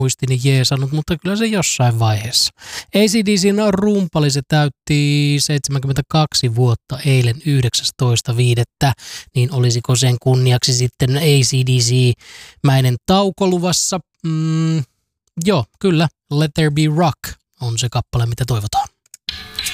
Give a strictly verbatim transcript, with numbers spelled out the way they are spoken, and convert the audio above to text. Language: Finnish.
muistini jeesannut, mutta kyllä se jossain vaiheessa. A C D C:n rumpali, se täytti seitsemänkymmentäkaksi vuotta eilen yhdeksästoista viidettä, niin olisiko sen kunniaksi sitten A C D C-mäinen tauko luvassa? Mm, joo, kyllä. Let There Be Rock on se kappale, mitä toivotaan.